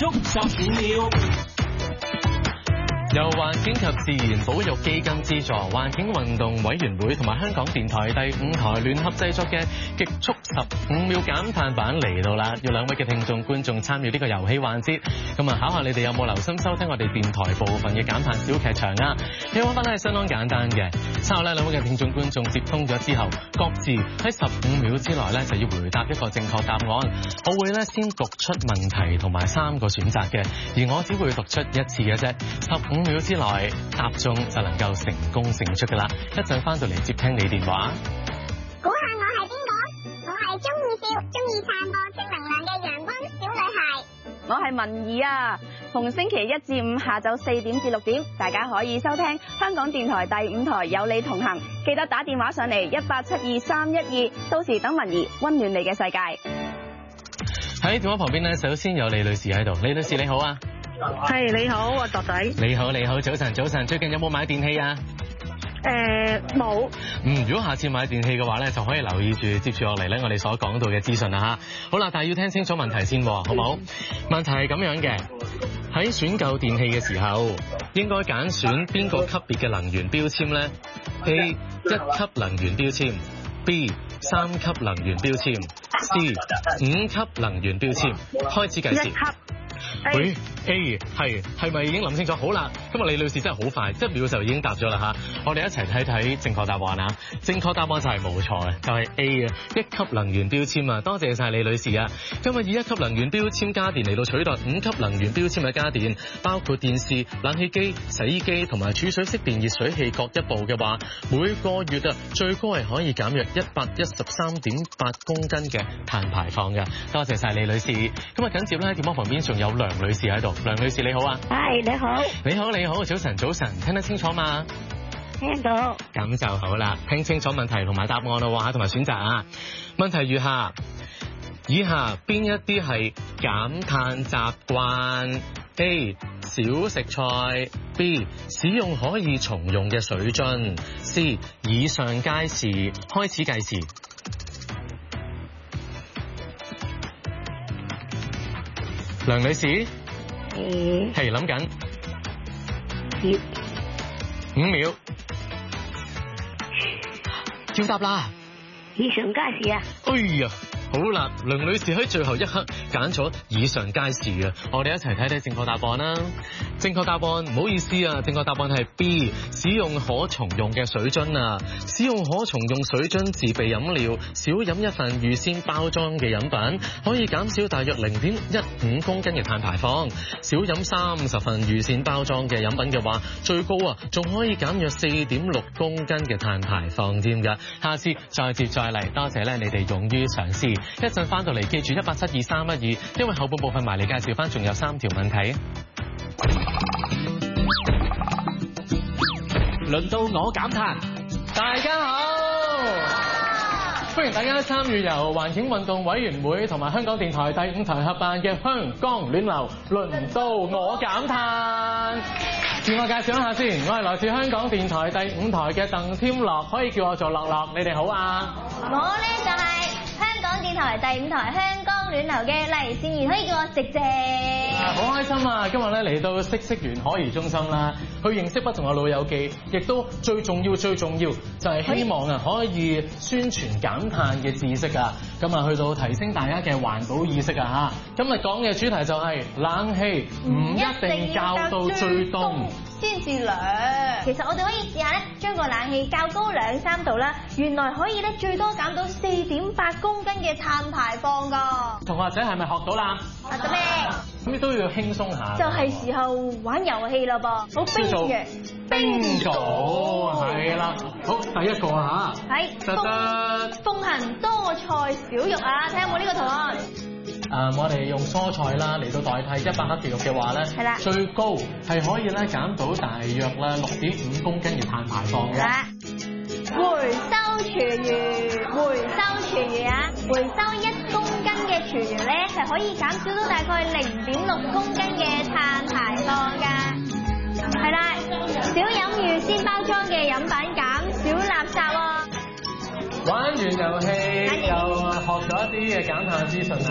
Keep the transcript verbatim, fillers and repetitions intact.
速十五秒。 由環境及自然保育基金資助，環境運動委員會同埋香港電台第五台聯合製作嘅極速十五秒減碳版嚟到啦！要兩位嘅聽眾觀眾參與呢個遊戲環節，咁啊考下你哋有冇留心收聽我哋電台部分嘅減碳小劇場啊？呢個方法咧係相當簡單嘅，稍後咧兩位嘅聽眾觀眾接通咗之後，各自喺十五秒之內咧就要回答一個正確答案。我會咧先讀出問題同埋三個選擇嘅，而我只會讀出一次嘅啫。十五秒之內答中就能夠成功勝出噶啦！一陣翻到嚟接聽你電話。 估下我係邊個？我係中意笑、中意散播正能量嘅陽光小女孩。 我係文怡啊！逢星期一至五下晝四點至六點，大家可以收聽香港電台第五台有你同行，記得打電話上嚟一八七二三一二，到時等文怡溫暖你嘅世界。 喺電話旁邊呢，首先有李女士喺度。李女士你好啊！ 係你好，我鑿仔。 你好，你好，早晨，早晨。最近有冇買電器啊？ 誒冇。 嗯，如果下次買電器嘅話咧，就可以留意住接住落嚟咧，我哋所講到嘅資訊啦嚇。好啦，但係要聽清楚問題先，好唔好？問題係咁樣嘅，喺選購電器嘅時候，應該揀選邊個級別嘅能源標籤咧 ？A 一級能源標籤 ，B 三級能源標籤 ，C 五級能源標籤。開始計時。喂 A 係係咪已經諗清楚？好啦，今日李女士真係好快，一秒就已經答咗啦嚇。我哋一齊睇睇正確答案啊！正確答案就係冇錯嘅，就係、是、A 啊，一級能源標籤啊！多謝晒李女士啊！今日以一級能源標籤家電嚟到取代五級能源標籤嘅家電，包括電視、冷氣機、洗衣機同埋儲水式電熱水器各一部嘅話，每個月啊最高係可以減約一百一十三點八公斤嘅碳排放嘅。多謝晒李女士。今日緊接咧喺電話旁邊仲有梁女士喺度。梁女士你好啊。 係你好。 你好你好，早晨早晨，聽得清楚嘛？ 聽到。 咁就好啦，聽清楚問題同埋答案啦喎，同埋選擇啊。問題如下：以下邊一啲係減碳習慣 ？A 少食菜 ，B 使用可以重用嘅水樽 ，C 以上皆是。開始計時。梁女士， 誒係諗緊， 二五秒，要答啦！ 以上皆是啊！ 哎呀，好啦，梁女士喺最後一刻揀咗以上皆是啊！我哋一齊睇睇正確答案啦。正確答案唔好意思啊，正確答案係 B， 使用可重用嘅水樽啊！使用可重用水樽自備飲料，少飲一份預先包裝嘅飲品，可以減少大約零點一五公斤嘅碳排放。少飲三十份預先包裝嘅飲品嘅話，最高啊仲可以減約四點六公斤嘅碳排放添㗎。下次再接再厲，多謝咧你哋勇於嘗試。一陣翻到嚟，記住一八七二三一二，因為後半部分埋嚟介紹翻，仲有三條問題。 輪到我減碳， 大家好，歡迎大家參與由環境運動委員會同埋香港電台第五台合辦嘅香江暖流輪到我減碳。自我介紹一下先，我係來自香港電台第五台嘅鄧添樂，可以叫我做樂樂。你哋好啊！ 我咧就係、是。香港電台第五台香江暖流嘅黎善賢，可以叫我直直。 好開心啊！今日咧嚟到嗇色園可兒中心啦，去認識不同嘅老友記，亦都最重要最重要就係希望啊可以宣傳減碳嘅知識啊，咁啊去到提升大家嘅環保意識啊嚇。今日講嘅主題就係冷氣唔一定較到最凍先至涼。其實我哋可以試下咧，將個冷氣較高兩三度啦，原來可以咧最多減到四點八公斤嘅碳排放㗎。 同學仔係咪學到啦？ 學到咩？ 咁你都要輕鬆下。 就係時候玩遊戲啦噃，好冰嘅冰組係啦。好，第一個嚇。係。得得。 奉行多菜少肉啊！睇下有冇呢個圖案？ 誒、呃，我哋用蔬菜啦嚟到代替一百克嘅肉嘅話咧，係啦，最高係可以咧減到大約咧六點五公斤嘅碳排放嘅。 回收廚餘，回收廚餘啊！回收一公斤嘅廚餘咧，係可以減少到大概零點六公斤嘅碳排放㗎。係啦，少飲預先包裝嘅飲品，減少垃圾喎。 玩完遊戲又學咗一啲嘅減碳資訊啊！